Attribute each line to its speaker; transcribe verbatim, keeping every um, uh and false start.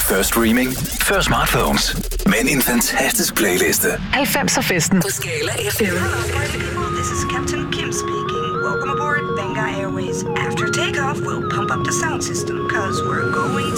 Speaker 1: Før streaming, før smartphones. Men en fantastisk playliste.
Speaker 2: halvfemser festen
Speaker 3: på Skala F M.
Speaker 4: This is Captain Kim speaking. Welcome aboard Benga Airways. After takeoff, we'll pump up the sound system, cause we're going